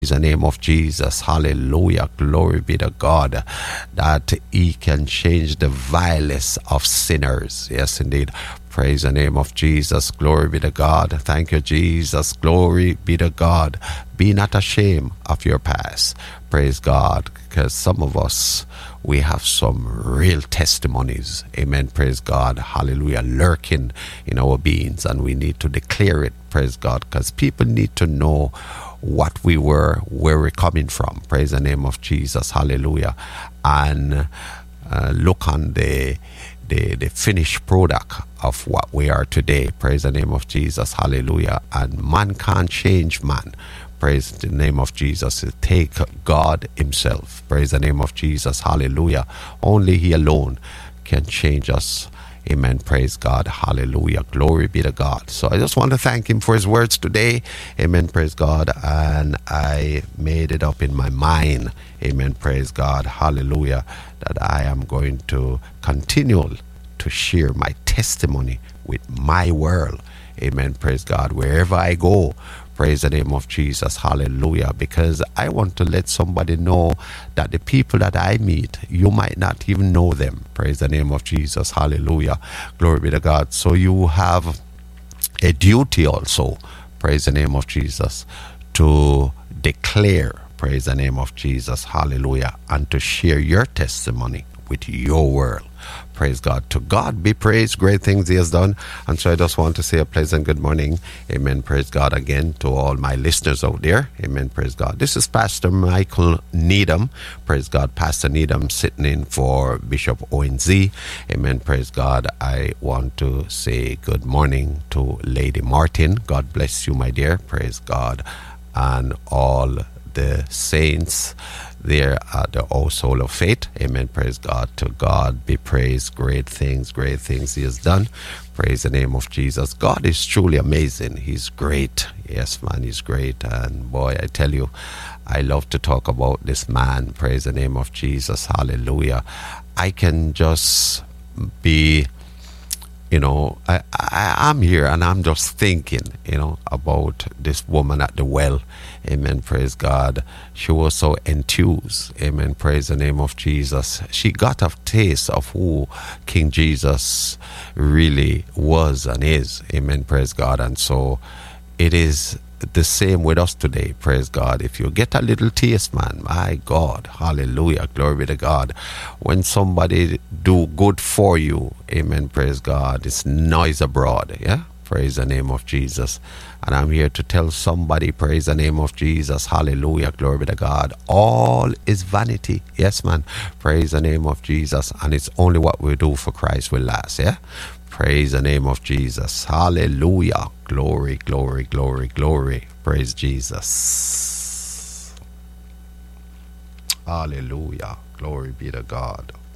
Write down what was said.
the name of Jesus. Hallelujah. Glory be to God that he can change the vilest of sinners. Yes, indeed. Praise the name of Jesus. Glory be to God. Thank you, Jesus. Glory be to God. Be not ashamed of your past. Praise God. Because some of us, we have some real testimonies. Amen. Praise God. Hallelujah. Lurking in our beings. And we need to declare it. Praise God. Because people need to know what we were, where we're coming from. Praise the name of Jesus. Hallelujah. And look on the finished product of what we are today. Praise the name of Jesus. Hallelujah. And man can't change man. Praise the name of Jesus. Take God himself. Praise the name of Jesus. Hallelujah. Only he alone can change us. Amen. Praise God. Hallelujah. Glory be to God. So I just want to thank him for his words today. Amen. Praise God. And I made it up in my mind. Amen. Praise God. Hallelujah. That I am going to continue to share my testimony with my world. Amen. Praise God. Wherever I go. Praise the name of Jesus. Hallelujah. Because I want to let somebody know that the people that I meet, you might not even know them. Praise the name of Jesus. Hallelujah. Glory be to God. So you have a duty also, praise the name of Jesus, to declare, praise the name of Jesus. Hallelujah. And to share your testimony with your world. Praise God. To God be praised. Great things he has done. And so I just want to say a pleasant good morning. Amen. Praise God again to all my listeners out there. Amen. Praise God. This is Pastor Michael Needham. Praise God. Pastor Needham sitting in for Bishop ONZ. Amen. Praise God. I want to say good morning to Lady Martin. God bless you, my dear. Praise God. And all the saints there at the household of faith. Amen. Praise God. To God be praised. Great things he has done. Praise the name of Jesus. God is truly amazing. He's great. Yes, man, he's great. And boy, I tell you, I love to talk about this man. Praise the name of Jesus. Hallelujah. I can just be, I'm here and I'm just thinking, about this woman at the well. Amen. Praise God. She was so enthused. Amen. Praise the name of Jesus. She got a taste of who King Jesus really was and is. Amen. Praise God. And so it is the same with us today. Praise God. If you get a little taste, man, my God, hallelujah, glory be to God. When somebody do good for you, amen, praise God, it's noise abroad. Yeah, praise the name of Jesus. And I'm here to tell somebody, praise the name of Jesus, hallelujah, glory be to God. All is vanity. Yes, man, praise the name of Jesus. And it's only what we do for Christ will last. Yeah, praise the name of Jesus. Hallelujah. Glory, glory, glory, glory. Praise Jesus. Hallelujah. Glory be to God.